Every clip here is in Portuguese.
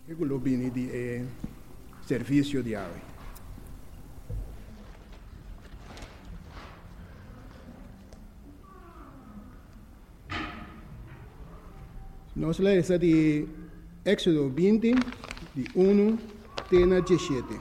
globini di servizio di ave. Nós lemos de Éxodo 20, de 1 até 17.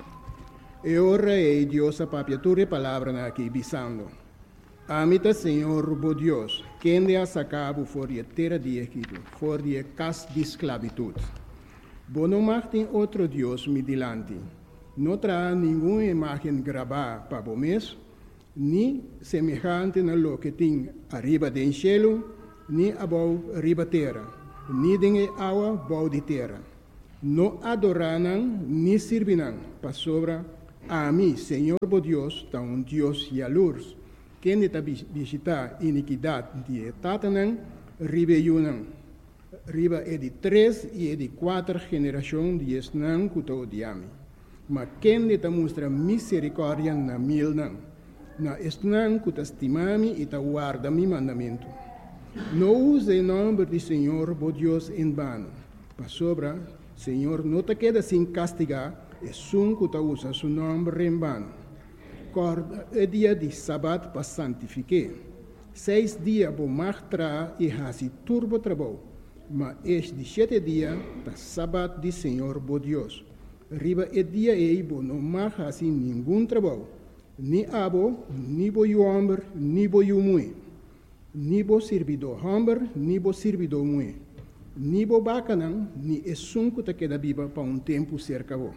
E ora é Deus a papiatura palavra aqui, bisando. Amita Senhor, bo Deus, quem de a sacabo for de terra de Egito, for de casa de esclavitud. Bo não martem outro Deus me dilante. Não terá nenhuma imagem gravada para o mês, nem semejante na lo que tem arriba do cielo, nem abau riba terra, nem de água bau de terra. Não adorarão, nem servirão, para sobra a mim, Senhor bo Deus, tão Deus e a luz, quem está visitar iniquidade de Tatanã, riba yunã. Riba é de 3 e é de 4 gerações de esnã que estou odiando. Mas quem está mostra misericórdia na milnã, na esnã que está estimando e está guarda meu mandamento. Não use o nome do Senhor, bo Deus, em vano. Para sobra, Senhor, não te queda sem castigar, é sum que usa seu nome em vano. Corda é dia de sábado para santificar. 6 dias vou martrar e hasi turbo trabalho. Mas este de 7 dias, da sábado de Senhor, bo Deus. Riba é dia e bo não mais hasi nenhum trabalho. Ni abo, ni bo homem, ni bo mulher. Ni bo servidor homem, ni bo servidor mulher. Ni bo bacanão, ni é sunco que queda viva para tempo cerca bo.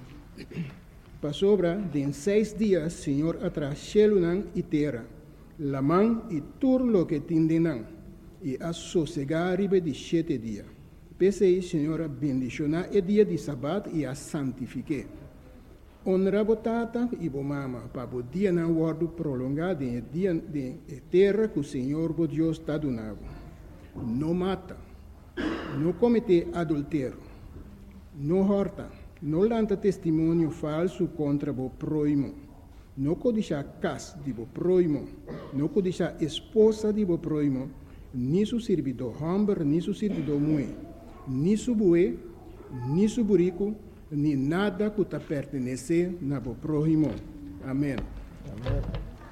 Para sobra, de 6 dias, Senhor atrás célunan e terra, la mão e turlo que tindenam, e a sossegar riba de 7 dias. Pensei, Senhor, bendicionar o dia de sábado e a santifique. Honra botata e bo mama, para o dia não guardo prolongado em dia de terra que o Senhor, bo Deus, está donando. Não mata, não comete adultério, não horta, não lanta testemunho falso contra o próximo, não codiça casa de o próximo, não codiça esposa de o próximo, nem seu servidor homem, nem seu servidor mulher, nem seu bué, nem seu burico, nem nada que te pertenece na o próximo. Amém. Amém.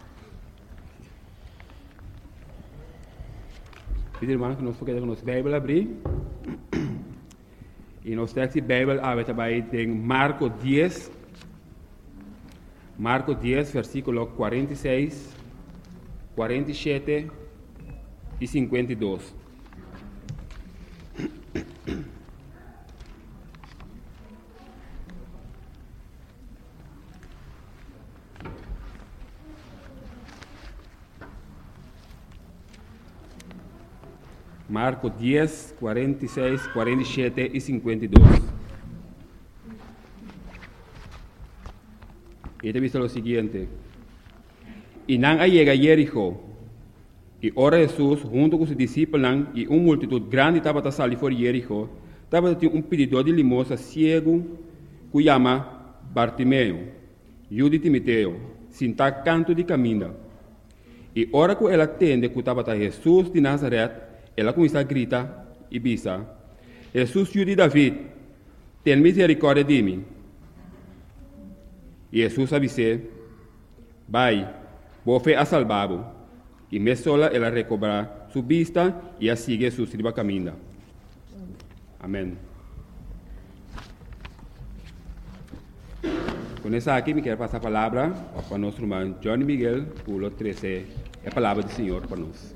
Pedir, irmão, que nós podemos nossa Bíblia abrir. E nós temos a Bíblia aberta em Marcos 10. Marcos 10, versículo 46, 47 e 52. Marcos 10, 46, 47 e 52. E te visto lo siguiente. E não llega a Jericó. E ora Jesus, junto com seus discípulos, e uma multitud grande estava a sair por Jericó, estava um pedidor de limosna cego, que chama Bartimeu, filho de Timoteo, senta canto de caminho. E ora que ela atende que estava Jesus de Nazaré, ela começa a gritar e bisa: Jesus, filho de David, tem misericórdia de mim. E Jesus avisou: vai, vou a salvá-lo. E me sola ela recobra sua vista e a sigue su sirva caminho. Amém. Com essa aqui, me quero passar a palavra para nosso irmão Johnny Miguel, pulo 13, a palavra do Senhor para nós.